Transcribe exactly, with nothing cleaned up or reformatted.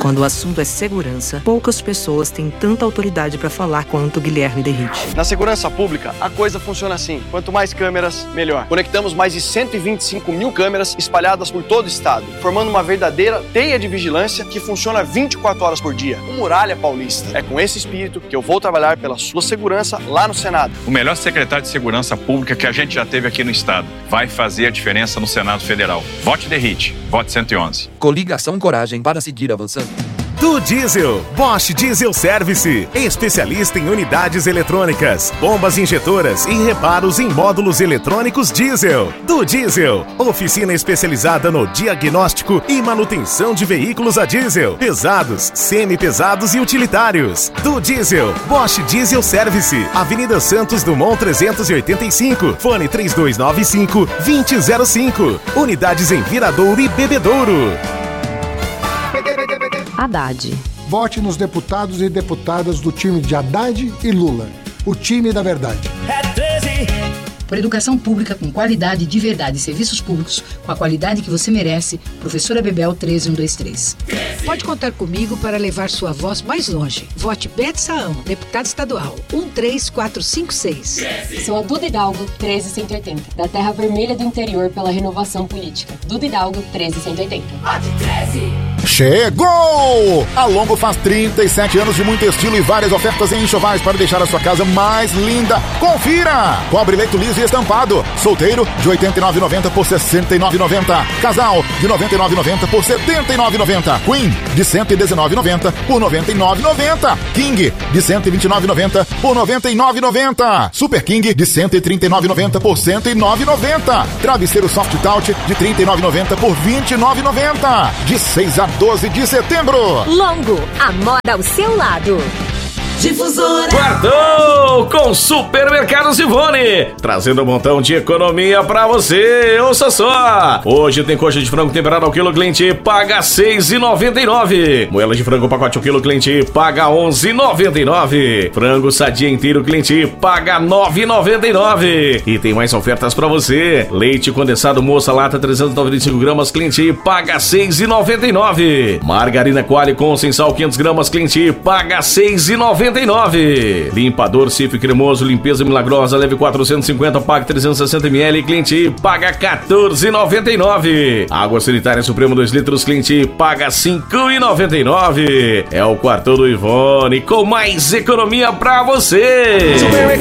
Quando o assunto é segurança, poucas pessoas têm tanta autoridade para falar quanto Guilherme Derrite. Na segurança pública, a coisa funciona assim. Quanto mais câmeras, melhor. Conectamos mais de cento e vinte e cinco mil câmeras espalhadas por todo o estado, formando uma verdadeira teia de vigilância que funciona vinte e quatro horas por dia. O Muralha Paulista. É com esse espírito que eu vou trabalhar pela sua segurança lá no Senado. O melhor secretário de segurança pública que a gente já teve aqui no estado. Vai fazer a diferença no Senado Federal. Vote Derrite. Vote cento e onze. Coligação Coragem para seguir avançando. Do Diesel, Bosch Diesel Service, especialista em unidades eletrônicas, bombas injetoras e reparos em módulos eletrônicos diesel. Do Diesel, oficina especializada no diagnóstico e manutenção de veículos a diesel, pesados, semi-pesados e utilitários. Do Diesel, Bosch Diesel Service, Avenida Santos Dumont trezentos e oitenta e cinco, fone três dois nove cinco, dois zero zero cinco, unidades em Viradouro e Bebedouro. Haddad. Vote nos deputados e deputadas do time de Haddad e Lula. O time da verdade. É treze. Por educação pública com qualidade de verdade e serviços públicos com a qualidade que você merece, Professora Bebel treze um dois três. Pode contar comigo para levar sua voz mais longe. Vote Bete Saão, deputado estadual, um três quatro cinco seis. Sou a Duda Hidalgo, treze cento e oitenta, da Terra Vermelha do Interior pela Renovação Política. Duda Hidalgo, treze cento e oitenta. Vote treze. Chegou! A Longo faz trinta e sete anos de muito estilo e várias ofertas em enxovais para deixar a sua casa mais linda. Confira! Cobre leito liso e estampado. Solteiro, de oitenta e nove reais e noventa centavos por sessenta e nove reais e noventa centavos. Casal, de noventa e nove reais e noventa centavos por setenta e nove reais e noventa centavos. Queen, de cento e dezenove reais e noventa centavos por noventa e nove reais e noventa centavos. King, de cento e vinte e nove reais e noventa centavos por noventa e nove reais e noventa centavos. Super King, de cento e trinta e nove reais e noventa centavos por cento e nove reais e noventa centavos. Travesseiro Soft Touch, de trinta e nove reais e noventa centavos por vinte e nove reais e noventa centavos. De seis a doze de setembro. Longo, a moda ao seu lado. Difusora. Quartou com Supermercados Ivone, trazendo um montão de economia pra você. Ouça só, hoje tem coxa de frango temperada ao quilo, cliente paga seis reais e noventa e nove centavos. Moela de frango pacote ao quilo, cliente paga onze reais e noventa e nove centavos. Frango sadia inteiro, cliente paga nove reais e noventa e nove centavos. E tem mais ofertas pra você. Leite condensado moça lata trezentos e noventa e cinco gramas, cliente paga seis reais e noventa e nove centavos. Margarina Qualy com sem sal quinhentas gramas, cliente paga seis reais e noventa e nove centavos. Limpador Cif cremoso, limpeza milagrosa, leve quatrocentos e cinquenta, pague trezentos e sessenta mililitros, cliente paga quatorze reais e noventa e nove centavos. Água sanitária Supremo dois litros, cliente paga cinco reais e noventa e nove centavos. É o Quarto do Ivone com mais economia pra você.